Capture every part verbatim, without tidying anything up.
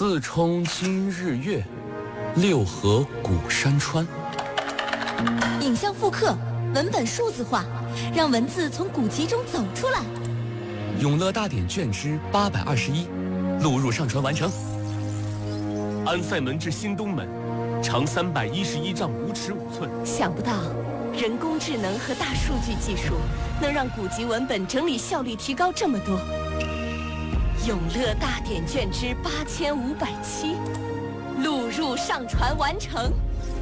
四冲今日月，六合古山川。 影像复刻，文本数字化，让文字从古籍中走出来。 永乐大典卷之八百二十一，录入上传完成。安塞门至新东门，长三百一十一丈五尺五寸。 想不到，人工智能和大数据技术能让古籍文本整理效率提高这么多。永乐大典卷之八千五百七，录入上传完成。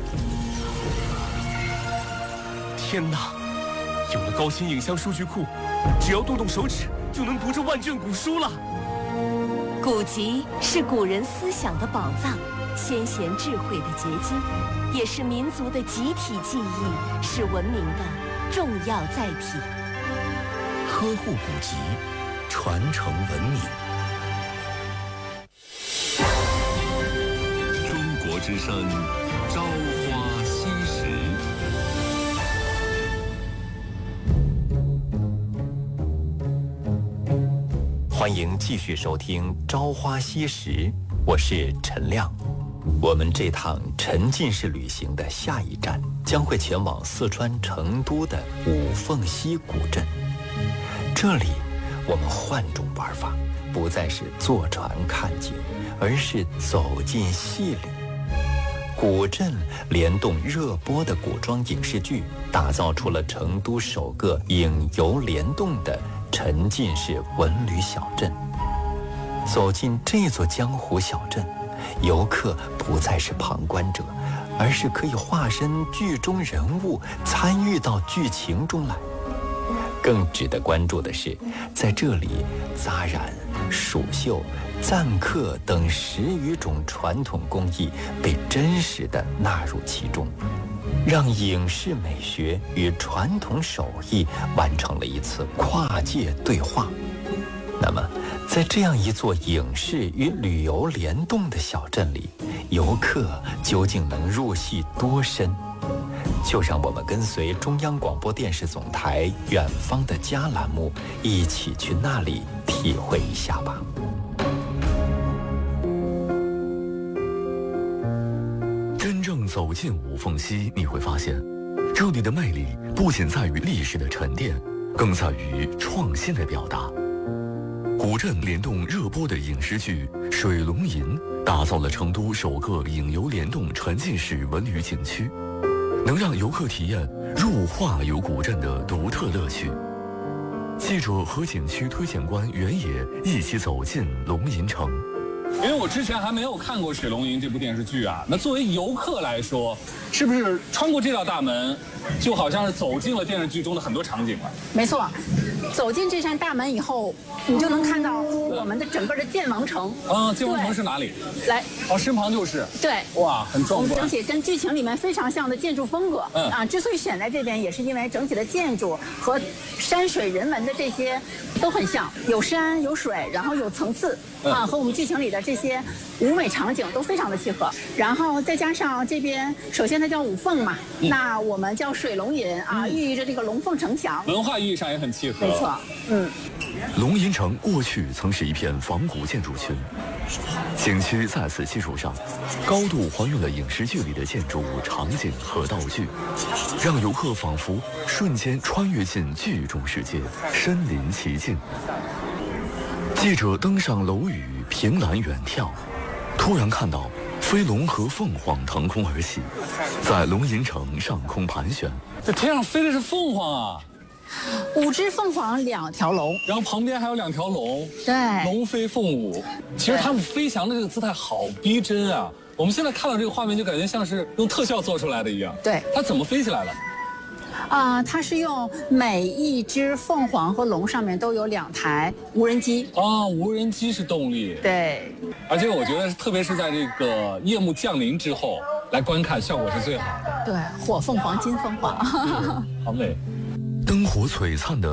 天哪！有了高清影像数据库，只要动动手指就能读这万卷古书了。 古籍是古人思想的宝藏，先贤智慧的结晶，也是民族的集体记忆，是文明的重要载体。 呵护古籍，传承文明。中国之声，朝花夕拾。欢迎继续收听《朝花夕拾》，我是陈亮。我们这趟沉浸式旅行的下一站将会前往四川成都的五凤溪古镇。这里我们换种玩法，不再是坐船看景，而是走进戏里。古镇联动热播的古装影视剧，打造出了成都首个影游联动的沉浸式文旅小镇。走进这座江湖小镇，游客不再是旁观者，而是可以化身剧中人物，参与到剧情中来。更值得关注的是，在这里扎染、蜀绣、赞刻等十余种传统工艺被真实地纳入其中，让影视美学与传统手艺完成了一次跨界对话。那么在这样一座影视与旅游联动的小镇里，游客究竟能入戏多深？就让我们跟随中央广播电视总台远方的家栏目，一起去那里体会一下吧。 真正走进五凤溪，你会发现这里的魅力不仅在于历史的沉淀，更在于创新的表达。古镇联动热播的影视剧《水龙吟》，打造了成都首个影游联动沉浸式文旅景区，能让游客体验入画游古镇的独特乐趣。记者和景区推荐官袁野一起走进龙吟城。 因为我之前还没有看过《水龙吟》这部电视剧啊，那作为游客来说，是不是穿过这道大门，就好像是走进了电视剧中的很多场景了？ 没错，走进这扇大门以后，你就能看到我们的整个的建王城。 啊，建王城是哪里？ 来， 哦，身旁就是。 对， 哇，很壮观。 我们整体跟剧情里面非常像的建筑风格。嗯啊，之所以选在这边，也是因为整体的建筑和山水人文的这些都很像，有山有水，然后有层次。啊，和我们剧情里的这些舞美场景都非常的契合，然后再加上这边，首先它叫五凤嘛，嗯、那我们叫水龙吟啊，嗯、寓意着这个龙凤呈祥， 文化意义上也很契合。 没错，嗯。 龙吟城过去曾是一片仿古建筑群，景区在此基础上，高度还原了影视剧里的建筑物、场景和道具，让游客仿佛瞬间穿越进剧中世界，身临其境。记者登上楼宇，凭栏远眺，突然看到飞龙和凤凰腾空而起，在龙吟城上空盘旋。 这天上飞的是凤凰啊！ 五只凤凰，两条龙， 然后旁边还有两条龙， 对， 龙飞凤舞。其实它们飞翔的这个姿态好逼真啊！我们现在看到这个画面，就感觉像是用特效做出来的一样。 对， 它怎么飞起来了？ 啊、呃，它是用每一只凤凰和龙上面都有两台无人机啊，无人机是动力。 对， 而且我觉得，特别是在这个夜幕降临之后来观看，效果是最好的。 对，火凤凰、金凤凰， 好美。 灯火璀璨的